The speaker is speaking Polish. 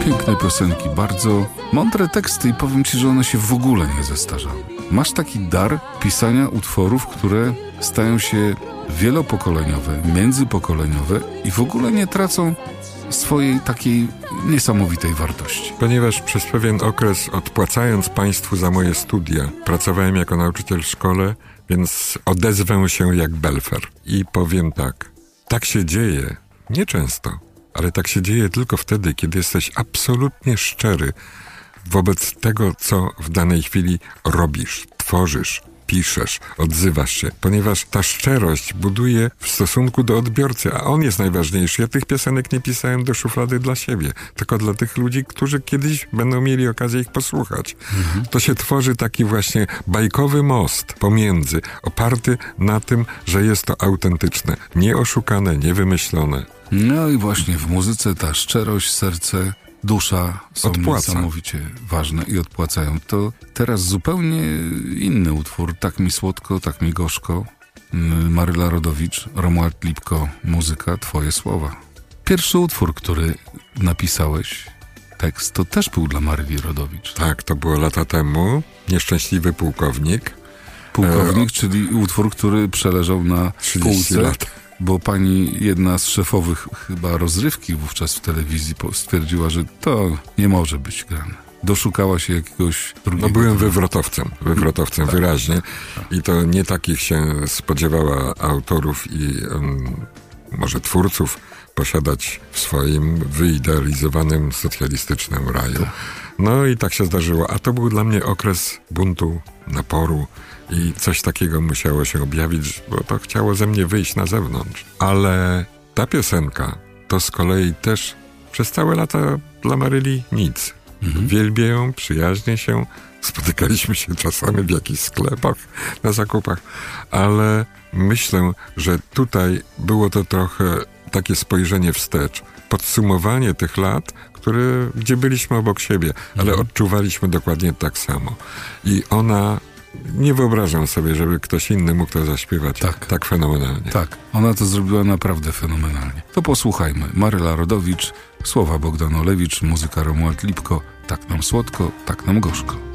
Piękne piosenki, bardzo mądre teksty i powiem ci, że one się w ogóle nie zestarzały. Masz taki dar pisania utworów, które stają się wielopokoleniowe, międzypokoleniowe i w ogóle nie tracą swojej takiej niesamowitej wartości. Ponieważ przez pewien okres, odpłacając państwu za moje studia, pracowałem jako nauczyciel w szkole, więc odezwę się jak Belfer. I powiem tak się dzieje, nieczęsto, ale tak się dzieje tylko wtedy, kiedy jesteś absolutnie szczery wobec tego, co w danej chwili robisz, tworzysz, piszesz, odzywasz się, ponieważ ta szczerość buduje w stosunku do odbiorcy, a on jest najważniejszy. Ja tych piosenek nie pisałem do szuflady dla siebie, tylko dla tych ludzi, którzy kiedyś będą mieli okazję ich posłuchać. To się tworzy taki właśnie bajkowy most pomiędzy, oparty na tym, że jest to autentyczne, nie oszukane, nie wymyślone. No i właśnie w muzyce ta szczerość, serce, dusza są niesamowicie ważne i odpłacają. To teraz zupełnie inny utwór. Tak mi słodko, tak mi gorzko. Maryla Rodowicz, Romuald Lipko, muzyka, twoje słowa. Pierwszy utwór, który napisałeś, tekst, to też był dla Maryli Rodowicz. Tak, to było lata temu. Nieszczęśliwy pułkownik. Pułkownik, czyli utwór, który przeleżał na 30 półce. lat. Bo pani, jedna z szefowych chyba rozrywki wówczas w telewizji, stwierdziła, że to nie może być grane. Doszukała się jakiegoś drugiego... No byłem wywrotowcem tak, wyraźnie. Tak. I to nie takich się spodziewała autorów i może twórców posiadać w swoim wyidealizowanym socjalistycznym raju. Tak. No i tak się zdarzyło. A to był dla mnie okres buntu, naporu i coś takiego musiało się objawić, bo to chciało ze mnie wyjść na zewnątrz. Ale ta piosenka to z kolei też przez całe lata dla Maryli nic. Wielbię ją, przyjaźnię się, spotykaliśmy się czasami w jakichś sklepach, na zakupach, ale myślę, że tutaj było to trochę takie spojrzenie wstecz, podsumowanie tych lat, gdzie byliśmy obok siebie, ale odczuwaliśmy dokładnie tak samo. I ona, nie wyobrażam sobie, żeby ktoś inny mógł to zaśpiewać tak fenomenalnie. Tak, ona to zrobiła naprawdę fenomenalnie. To posłuchajmy. Maryla Rodowicz, słowa Bogdan Olewicz, muzyka Romuald Lipko, tak nam słodko, tak nam gorzko.